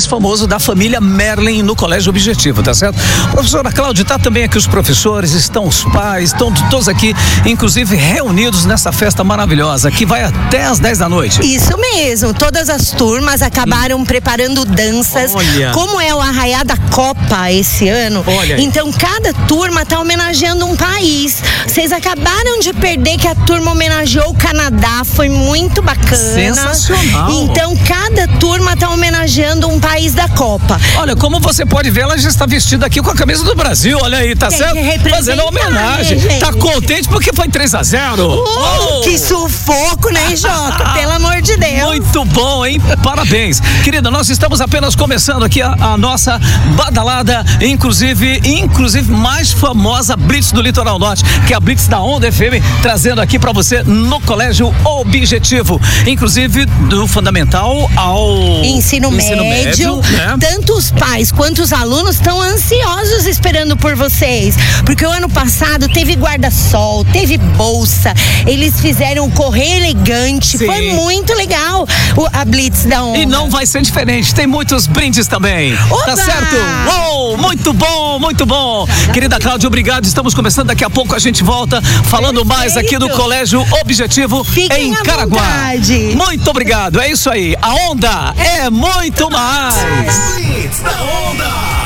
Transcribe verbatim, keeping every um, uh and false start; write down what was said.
mais famoso da família Merlin no Colégio Objetivo, tá certo? Professora Cláudia, tá também aqui os professores, estão os pais, estão todos aqui, inclusive reunidos nessa festa maravilhosa, que vai até às dez da noite. Isso mesmo, todas as turmas acabaram hum. preparando danças. Olha. Como é o Arraiá da Copa esse ano, Olha. Então cada turma tá homenageando um país. Vocês acabaram de perder que a turma homenageou o Canadá, foi muito bacana. Sensacional. Então cada turma tá homenageando um país da Copa. Olha, como você pode ver, ela já está vestida aqui com a camisa do Brasil, olha aí, tá Tem certo? Fazendo homenagem. Né, tá contente porque foi três a zero. Uh, oh. Que sufoco, né, Jota? Pelo amor de Deus. Muito bom, hein? Parabéns. Querida, nós estamos apenas começando aqui a, a nossa badalada, inclusive, inclusive mais famosa Blitz do Litoral Norte, que é a Blitz da Onda F M, trazendo aqui pra você no Colégio Objetivo. Inclusive do fundamental ao ensino, ensino médio. médio né? Tanto os pais quanto os alunos estão ansiosos esperando por vocês. Porque o ano passado teve guarda-sol, teve bolsa, eles fizeram um correio elegante. Sim. Foi muito legal o, a Blitz da Onda. E não vai ser diferente, tem muitos brindes também. Oba! Tá certo? Uou, muito bom, muito bom. Querida Cláudia, obrigado. Estamos começando, daqui a pouco a gente volta falando Perfeito. mais aqui do Colégio Objetivo Fiquem em Caraguá. Vontade. Muito obrigado, é isso aí. A onda é muito mais. Blitz da Onda.